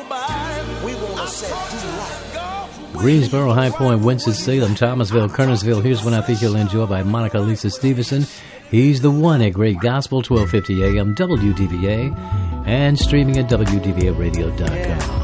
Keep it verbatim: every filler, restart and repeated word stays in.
We want to say do right. Greensboro, High Point, Winston-Salem, Thomasville, Kernersville. Here's one I think you'll enjoy by Monica Lisa Stevenson. He's the one at Great Gospel, twelve fifty A M, W D V A, and streaming at W D V A radio dot com.